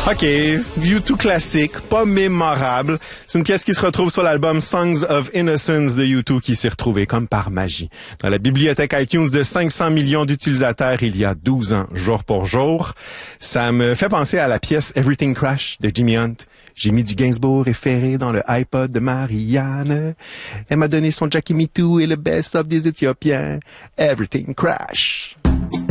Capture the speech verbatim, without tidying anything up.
OK, U deux classique, pas mémorable. C'est une pièce qui se retrouve sur l'album Songs of Innocence de U deux qui s'est retrouvée comme par magie dans la bibliothèque iTunes de cinq cents millions d'utilisateurs il y a douze ans, jour pour jour. Ça me fait penser à la pièce Everything Crash de Jimmy Hunt. J'ai mis du Gainsbourg référé dans le iPod de Marianne. Elle m'a donné son Jackie Me Too et le Best of des Éthiopiens. Everything Crash.